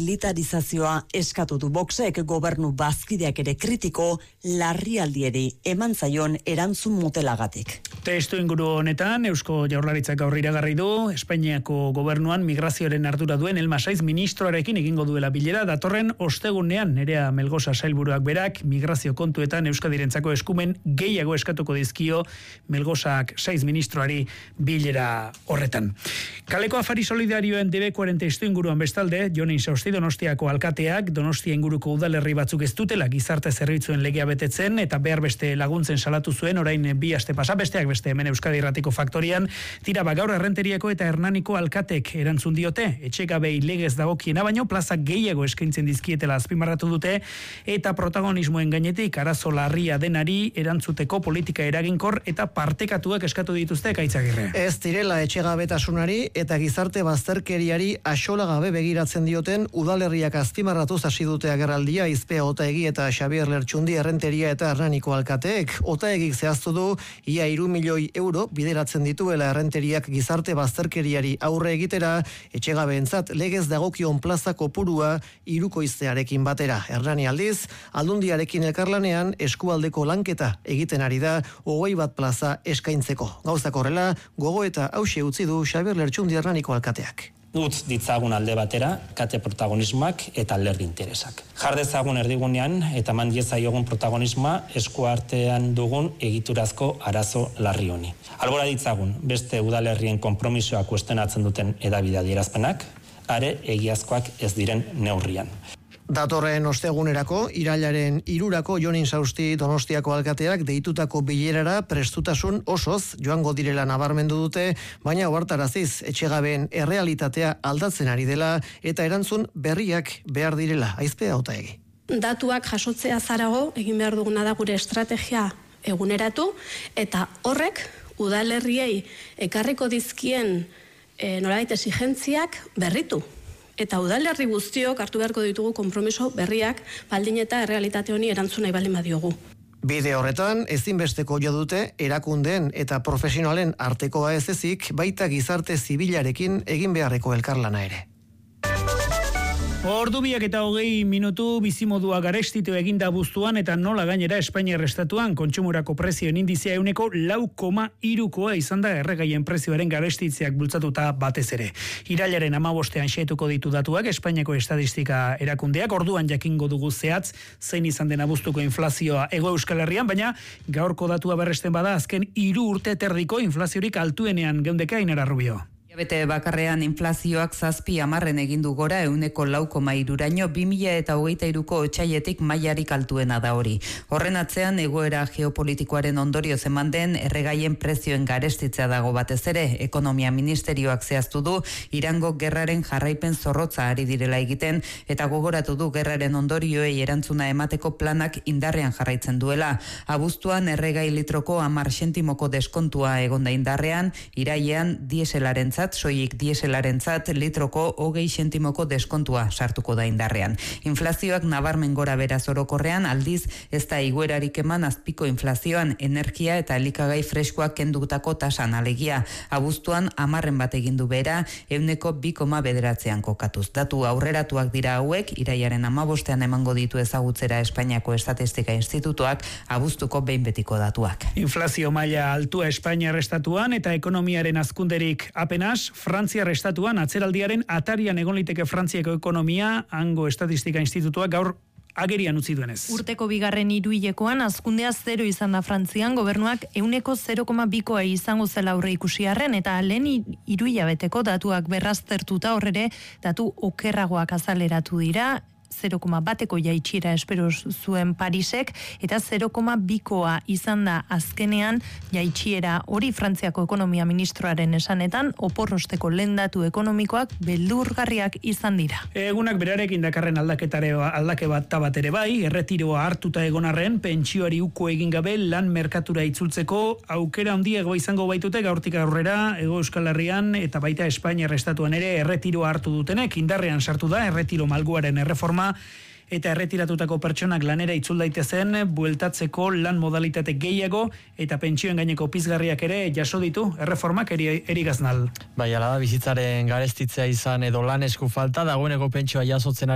militarizazioa eskatu du Voxek, gobernu bazkideak ere kritiko larrialdieri eman zaion erantzun motelagatik. Testu inguru honetan, Eusko Jaurlaritzak gaur iragarri du, Espainiako gobernuan migrazioaren ardura duen Elma Saiz ministroarekin egingo duela bilera, datorren ostegunean Nerea Melgosa sailburuak berak migrazio kontuetan Euskadirentzako eskumen gehiago eskatuko dizkio Melgosak Saiz ministroari bilera horretan. Kaleko Afari Solidarioen debekuaren testu inguruan bestalde, Jon Insausti Donostiako alkateak Donostia inguruko udalerri batzuk ez dutela gizarte zerbitzuen legea betetzen eta behar beste laguntzen salatu zuen, orain 2 aste pasa, besteak beste hemen Euskadi Irratiko Faktorian, tira gaur Errenteriako eta Hernaniko alkatek erantzun diote, etxegabei legez dagokiena baino plaza gehiago eskaintzen dizkietela azpimarratu dute eta protagonismoen gainetik arazo larria denari erantzuteko politika eraginkor eta partekatuak eskatu dituzte Gaitzagirre. Ez direla etxegabetasunari eta gizarte bazterkeriari axolagabe begiratzen dioten udalerriak azpimarratuz hasi dute agerraldia Izpea Otaegi eta Xabier Lertxundi Errenteria eta Hernaniko alkateek. Otaegik zehaztu du ia 3 milioi euro bideratzen dituela Errenteriak gizarte bazterkeriari aurre egitera, etxegabeentzat legez dagokion plaza kopurua hirukoiztearekin batera. Hernani aldiz, Aldundiarekin elkarlanean eskualdeko lanketa egiten ari da 21 plaza eskaintzeko. Gauzak horrela, gogo eta hauxe utzi du Xabier Lertxundi Hernaniko alkateak. Utz ditzagun alde batera, kate protagonismoak eta alderdi interesak. Jar dezagun erdigunean eta eman diezaiogun protagonismoa eskuartean dugun egiturazko arazo larri honi. Albora ditzagun beste udalerrien konpromisoa kuestionatzen duten hedabide adierazpenak, are egiazkoak ez diren neurrian. Datorren ostegunerako, irailaren 3 Jon Insausti Donostiako alkateak deitutako bilerara prestutasun osoz joango direla nabarmendu dute, baina ohartaraziz etxegabeen errealitatea aldatzen ari dela eta erantzun berriak behar direla. Aizpea Otaegi. Datuak jasotzea zarago, egin behar duguna da gure estrategia eguneratu eta horrek udalerriei ekarriko dizkien nolabait exigentziak berritu. Eta udalerri guztiok hartu beharko ditugu konpromiso berriak baldin eta errealitate honi erantzun nahi baldin badiogu. Bide horretan, ezinbesteko jo dute erakundeen eta profesionalen artekoa ez ezik, baita gizarte zibilarekin egin beharreko elkarlana ere. Ordu 2:20 bizimodua garestitu eginda buztuan eta nola gainera Espainiar estatuan kontsumorako prezioen indizea 4,3koa izan da erregaien prezioaren garestitzeak bultzatuta batez ere. Irailaren 15ean xehetuko ditu datuak Espainiako estatistika erakundeak, orduan jakingo dugu zehatz zein izan den abuztuko inflazioa Hego Euskal Herrian, baina gaurko datua berresten bada azken 3 urte terdiko inflaziorik altuenean geundeke Ainara Rubio. Bete bakarrean inflazioak 7% egin du gora 4,3raino 2023ko otsailetik mailarik altuena da hori. Horren atzean egoera geopolitikoaren ondorioz eman den erregaien prezioen garestitzea dago batez ere. Ekonomia Ministerioak zehaztu du Irango gerraren jarraipen zorrotza ari direla egiten eta gogoratu du gerraren ondorioei erantzuna emateko planak indarrean jarraitzen duela. Abuztuan erregai litroko 10 zentimoko deskontua egonda indarrean, irailean dieselarentzat soilik dieselarentzat litroko 20 zentimoko deskontua sartuko da indarrean. Inflazioak nabarmen gora beraz orokorrean, aldiz ez da igoerarik eman azpiko inflazioan energia eta elikagai freskoak kendutako tasan alegia. Abuztuan 10% egin du bera 2,9%an kokatuz. Datu aurreratuak dira hauek, irailaren 15ean emango ditu ezagutzera Espainiako Estatistika Institutuak abuztuko behin betiko datuak. Inflazio maila altua Espainiar estatuan eta ekonomiaren hazkunderik apenas Frantziar estatuan atzeraldiaren atarian egon liteke Frantziako ekonomia, hango Estatistika Institutuak gaur agerian utzi duenez. Urteko bigarren hiruhilekoan hazkundea 0 izan da Frantzian, gobernuak 0,2koa izango zela aurre ikusiarren eta lehen hiruhilabeteko datuak berraztertuta horrere datu okerragoak azaleratu dira. 0,1ko jaitsiera espero zuen Parisek eta 0,2koa izan da azkenean jaitsiera hori Frantziako ekonomia ministroaren esanetan oporrosteko lehen datu ekonomikoak beldurgarriak izan dira. Egunak berarekin dakarren aldake bat ere bai, erretiroa hartuta egon arren, pentsioari uko egin gabe lan merkatura itzultzeko aukera handiago izango baitute gaurtik aurrera Hego Euskal Herrian eta baita Espainiar estatuan ere erretiroa hartu dutenek, indarrean sartu da erretiro malguaren erreforma eta erretiratutako pertsonak lanera itzul daitezen bueltatzeko lan modalitate gehiago eta pentsioen gaineko pizgarriak ere jaso ditu erreformak Eri Gaznal. Bai, ala da bizitzaren garestitzea izan edo lan esku falta dagoeneko pentsioa jasotzen